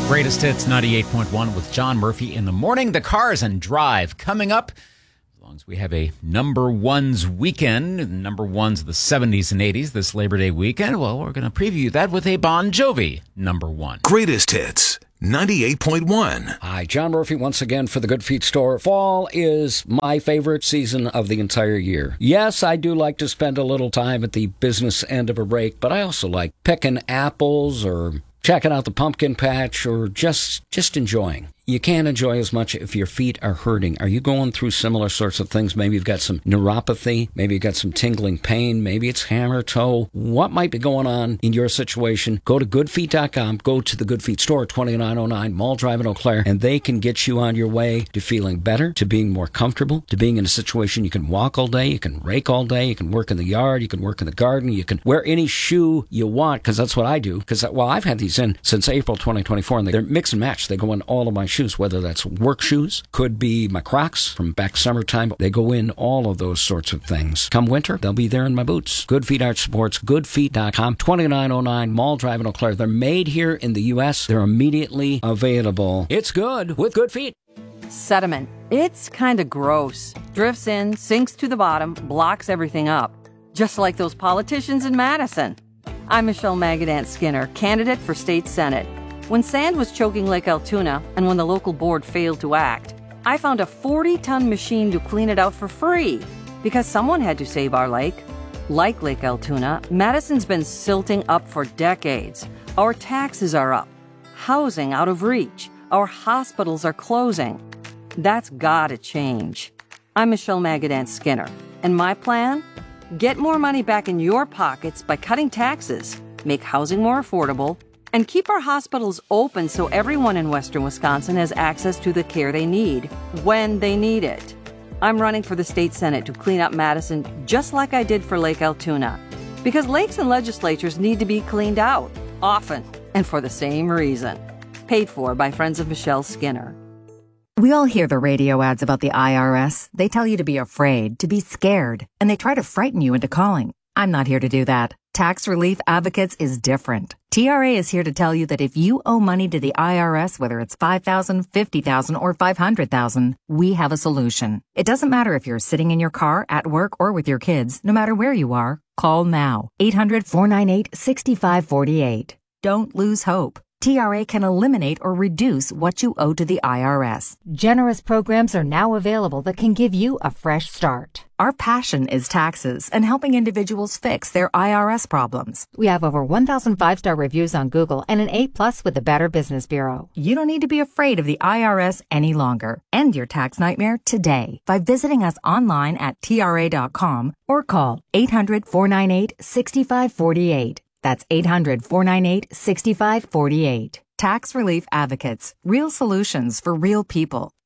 Greatest Hits 98.1 with John Murphy in the morning. The Cars and Drive coming up. As long as we have a number ones weekend, number ones of the 70s and 80s this Labor Day weekend, well, we're going to preview that with a Bon Jovi number one. Greatest Hits 98.1. Hi, John Murphy once again for the Good Feet Store. Fall is my favorite season of the entire year. Yes, I do like to spend a little time at the business end of a break, but I also like picking apples or checking out the pumpkin patch or just enjoying. You can't enjoy as much if your feet are hurting. Are you going through similar sorts of things? Maybe you've got some neuropathy. Maybe you've got some tingling pain. Maybe it's hammer toe. What might be going on in your situation? Go to goodfeet.com. Go to the Good Feet Store, 2909 Mall Drive in Eau Claire, and they can get you on your way to feeling better, to being more comfortable, to being in a situation you can walk all day, you can rake all day, you can work in the yard, you can work in the garden, you can wear any shoe you want, because that's what I do. Because, well, I've had these in since April 2024, and they're mix and match. They go in all of my shoes, whether that's work shoes, could be my Crocs from back summertime. They go in all of those sorts of things. Come winter, they'll be there in my boots. Good Feet Arch Sports, goodfeet.com, 2909 Mall Drive in Eau Claire. They're made here in the U.S. They're immediately available. It's good with Good Feet. Sediment. It's kind of gross. Drifts in, sinks to the bottom, blocks everything up. Just like those politicians in Madison. I'm Michelle Magadant Skinner, candidate for state senate. When sand was choking Lake Altoona and when the local board failed to act, I found a 40-ton machine to clean it out for free because someone had to save our lake. Like Lake Altoona, Madison's been silting up for decades. Our taxes are up, housing out of reach, our hospitals are closing. That's gotta change. I'm Michelle Magadant Skinner, and my plan? Get more money back in your pockets by cutting taxes, make housing more affordable, and keep our hospitals open so everyone in Western Wisconsin has access to the care they need, when they need it. I'm running for the state senate to clean up Madison just like I did for Lake Altoona. Because lakes and legislatures need to be cleaned out, often, and for the same reason. Paid for by Friends of Michelle Skinner. We all hear the radio ads about the IRS. They tell you to be afraid, to be scared, and they try to frighten you into calling. I'm not here to do that. Tax Relief Advocates is different. TRA is here to tell you that if you owe money to the IRS, whether it's $5,000, $50,000, or $500,000, we have a solution. It doesn't matter if you're sitting in your car, at work, or with your kids. No matter where you are, call now. 800-498-6548. Don't lose hope. TRA can eliminate or reduce what you owe to the IRS. Generous programs are now available that can give you a fresh start. Our passion is taxes and helping individuals fix their IRS problems. We have over 1,000 5-star reviews on Google and an A+ with the Better Business Bureau. You don't need to be afraid of the IRS any longer. End your tax nightmare today by visiting us online at TRA.com or call 800-498-6548. That's 800-498-6548. Tax Relief Advocates. Real solutions for real people.